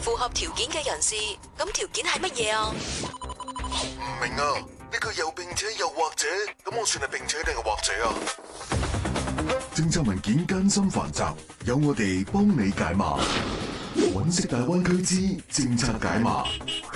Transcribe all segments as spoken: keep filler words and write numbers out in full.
符合條件嘅人士，咁條件係乜嘢啊？ 唔明啊，呢個又並且又或者，咁我算係並且定係或者啊？政策文件艱辛繁雜，有我哋幫你解碼。揾識大灣區之政策解碼。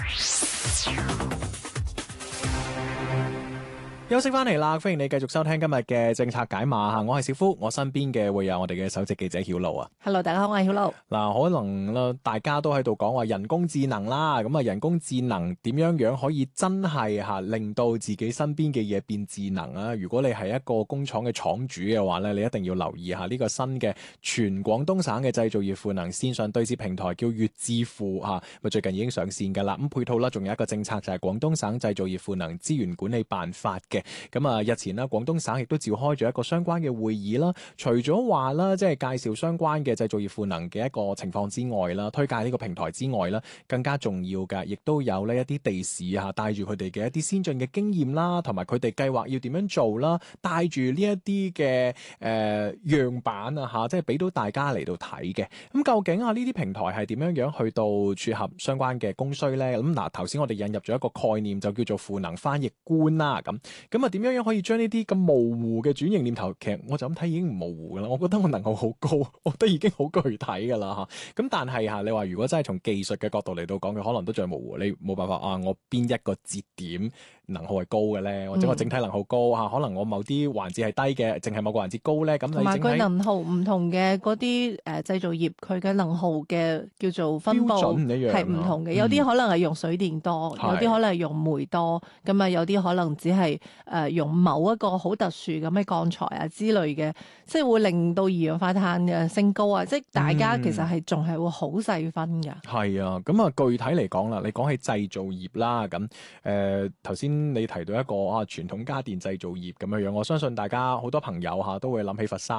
休息翻嚟啦，歡迎你繼續收聽今日嘅政策解碼吓，我係小夫，我身邊嘅會有我哋嘅首席記者曉露啊。 Hello， 大家好，我係曉露。 嗱，可能啦，大家都喺度講話人工智能啦，咁啊，人工智能點樣樣可以真係吓令到自己身邊嘅嘢變智能啊？如果你係一個工廠嘅廠主嘅話咧，你一定要留意下呢個新嘅全廣東省嘅製造業賦能線上對接平台叫粵智庫吓，咪最近已經上線噶啦。咁配套啦，仲有一個政策就係廣東省製造業賦能資源管理辦法嘅。咁啊，日前啦，廣東省亦都召開咗一個相關嘅會議啦。除咗話啦，即係介紹相關嘅製造業賦能嘅一個情況之外啦，推介呢個平台之外啦，更加重要嘅，亦都有呢一啲地市啊，帶住佢哋嘅一啲先進嘅經驗啦，同埋佢哋計劃要點樣做啦，帶住呢一啲嘅誒樣板啊嚇，即係俾到大家嚟到睇嘅。咁究竟啊呢啲平台係點樣樣去到撮合相關嘅供需咧？咁嗱，頭先我哋引入咗一個概念，就叫做賦能翻譯官啦。咁咁啊點樣樣可以將呢啲咁模糊嘅轉型念頭，其實我就咁睇已經唔模糊噶啦。我覺得我能夠好高，我覺得已經好具體噶啦嚇。咁但係嚇你話如果真係從技術嘅角度嚟到講，佢可能都仲係模糊。你冇辦法啊，我邊一個節點能耗係高嘅咧，或者我整體能耗高嚇、嗯，可能我某啲環節係低嘅，淨係某個環節高咧。咁你同埋佢能耗唔同嘅嗰啲誒製造業，佢嘅能耗嘅叫做分佈係唔同嘅。有啲可能係用水電多，嗯、有啲可能係用煤多，咁啊有啲可能只係誒、呃、用某一個好特殊咁嘅鋼材啊之類嘅，即係會令到二氧化碳嘅升高啊！即係大家其實係仲係會好細分㗎。係、 嗯、啊，咁啊具體嚟講啦，你講起製造業啦，咁誒頭先。你提到一個啊傳統家電製造業咁樣樣，我相信大家好多朋友嚇都會諗起佛山。